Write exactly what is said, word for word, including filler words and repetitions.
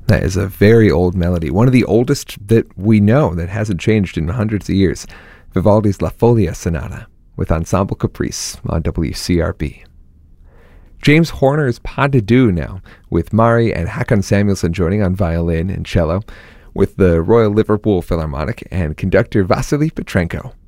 That is a very old melody, one of the oldest that we know that hasn't changed in hundreds of years. Vivaldi's La Folia Sonata with Ensemble Caprice on W C R B. James Horner's Pas de Deux now, with Mari and Hakon Samuelsson joining on violin and cello, with the Royal Liverpool Philharmonic and conductor Vasily Petrenko.